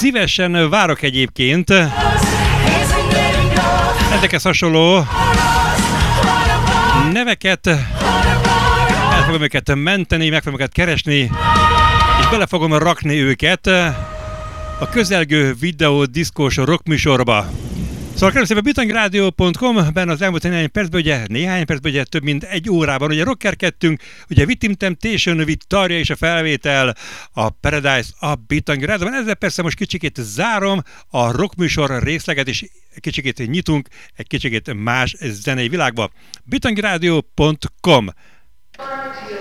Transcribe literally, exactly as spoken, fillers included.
Szívesen várok egyébként ezekhez hasonló neveket, el fogom őket menteni, meg fogom őket keresni, és bele fogom rakni őket a közelgő videó diszkós rockműsorba. Szóval kérem szépen bitangradio pont com, benne az elmúlt néhány percben, ugye néhány percben, ugye több mint egy órában, ugye rockerkedtünk, ugye Victim Temptation, Victoria és a felvétel, a Paradise, a Bitangradio-ban. Ezzel persze most kicsikét zárom a rockműsor részleget, és kicsikét nyitunk egy kicsikét más zenei világba. bitangradio pont com